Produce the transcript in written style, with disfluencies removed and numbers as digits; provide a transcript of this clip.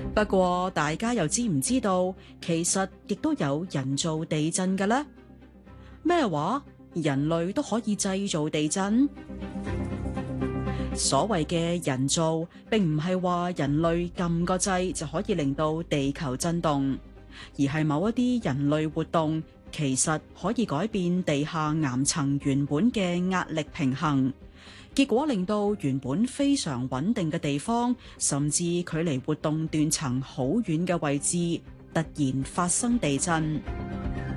不過大家又知唔知道，其實亦都有人造地震嘅呢？咩話？人類都可以製造地震？所謂嘅人造，並唔係話人類撳個掣就可以令到地球震動，而係某一啲人類活動其實可以改變地下岩層原本嘅壓力平衡，結果令到原本非常穩定嘅地方，甚至距離活動斷層好遠嘅位置，突然發生地震。